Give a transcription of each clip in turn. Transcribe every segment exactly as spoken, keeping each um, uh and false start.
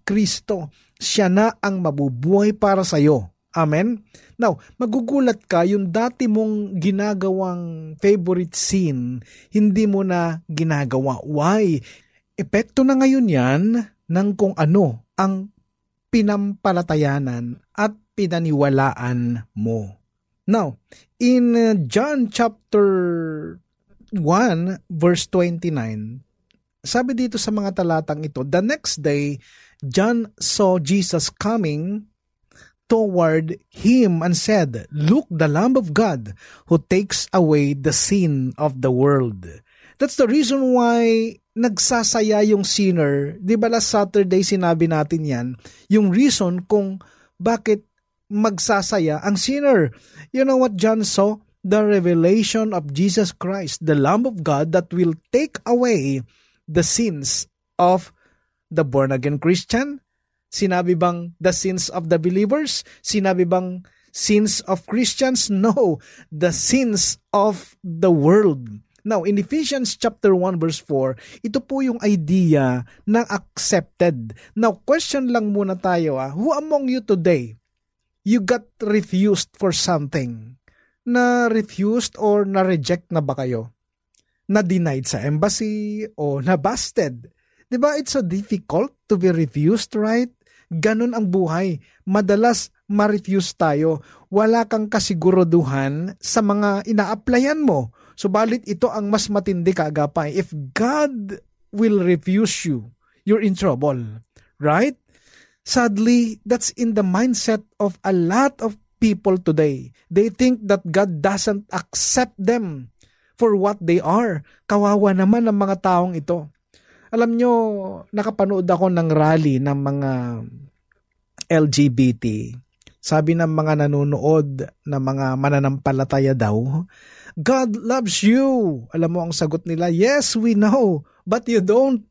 Kristo. Siya na ang mabubuhay para sa iyo. Amen? Now, magugulat ka, yung dati mong ginagawang favorite sin, hindi mo na ginagawa. Why? Epekto na ngayon yan ng kung ano ang pinampalatayanan at pinaniwalaan mo. Now, in John chapter one, verse twenty-nine, sabi dito sa mga talatang ito, the next day, John saw Jesus coming toward him and said, "Look, the Lamb of God who takes away the sin of the world." That's the reason why nagsasaya yung sinner. Di ba last Saturday sinabi natin yan, yung reason kung bakit magsasaya ang sinner. You know what John saw? The revelation of Jesus Christ, the Lamb of God that will take away the sins of the born-again Christian. Sinabi bang the sins of the believers? Sinabi bang sins of Christians? No, the sins of the world. Now, in Ephesians chapter one verse four, ito po yung idea ng accepted. Now, question lang muna tayo. Ah. Who among you today, you got refused for something? Na-refused or na-reject na ba kayo? Na-denied sa embassy o na-busted? Diba, it's so difficult to be refused, right? Ganun ang buhay. Madalas ma-refuse tayo. Wala kang kasiguruduhan sa mga ina-applyan mo. Subalit ito ang mas matindi kaagapay. If God will refuse you, you're in trouble. Right? Sadly, that's in the mindset of a lot of people today. They think that God doesn't accept them for what they are. Kawawa naman ang mga taong ito. Alam nyo, nakapanood ako ng rally ng mga L G B T. Sabi ng mga nanonood na mga mananampalataya daw, God loves you. Alam mo ang sagot nila, yes, we know, but you don't.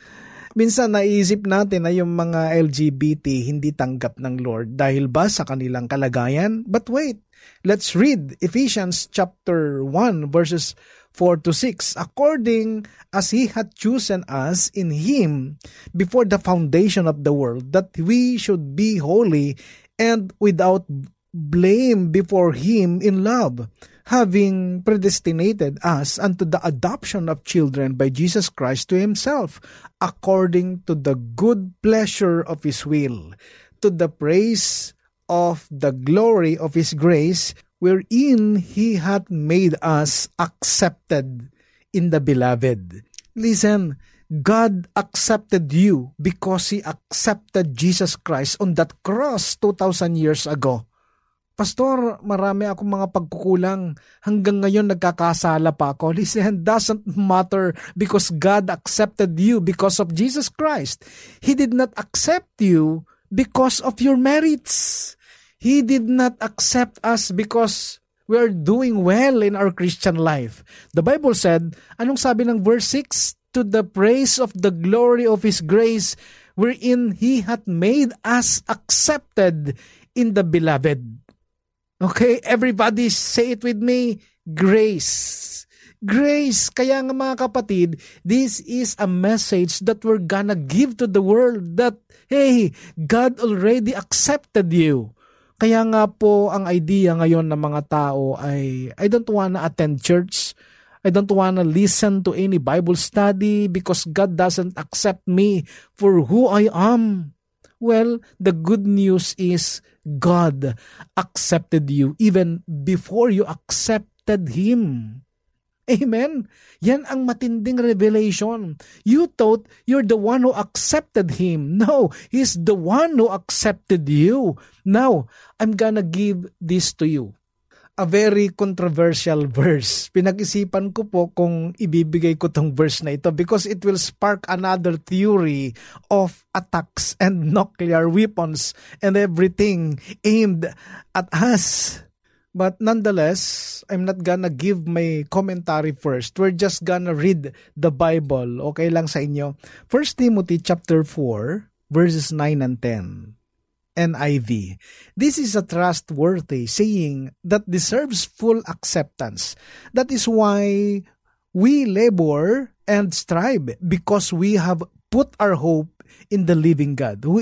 Minsan naisip natin na yung mga L G B T hindi tanggap ng Lord dahil ba sa kanilang kalagayan? But wait, let's read Ephesians chapter one verses four to six. According as He had chosen us in Him before the foundation of the world, that we should be holy and without blame before Him in love, having predestinated us unto the adoption of children by Jesus Christ to Himself, according to the good pleasure of His will, to the praise of the glory of His grace, wherein He hath made us accepted in the beloved. Listen, God accepted you because He accepted Jesus Christ on that cross two thousand years ago. Pastor, marami akong mga pagkukulang. Hanggang ngayon nagkakasala pa ako. Listen, doesn't matter because God accepted you because of Jesus Christ. He did not accept you because of your merits. He did not accept us because we are doing well in our Christian life. The Bible said, anong sabi ng verse six? To the praise of the glory of His grace, wherein He hath made us accepted in the beloved. Okay, everybody say it with me, grace. Grace. Kaya nga mga kapatid, this is a message that we're gonna give to the world that, hey, God already accepted you. Kaya nga po ang idea ngayon ng mga tao ay, I don't wanna attend church. I don't wanna listen to any Bible study because God doesn't accept me for who I am. Well, the good news is God accepted you even before you accepted Him. Amen? Yan ang matinding revelation. You thought you're the one who accepted Him. No, He's the one who accepted you. Now, I'm gonna give this to you. A very controversial verse. Pinag-isipan ko po kung ibibigay ko tong verse na ito because it will spark another theory of attacks and nuclear weapons and everything aimed at us. But nonetheless, I'm not gonna give my commentary first. We're just gonna read the Bible. Okay lang sa inyo. First Timothy chapter four, verses nine and ten. N I V. This is a trustworthy saying that deserves full acceptance. That is why we labor and strive because we have put our hope in the living God, who